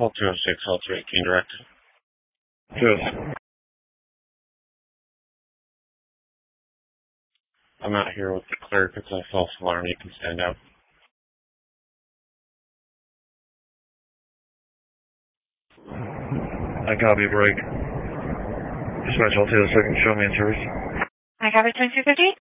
Call 206, call 218 direct. 206. I'm out here with the clerk. It's a false alarm. You can stand up. I copy, break. Dispatch, I'll take a second. Show me in service. I copy 2250.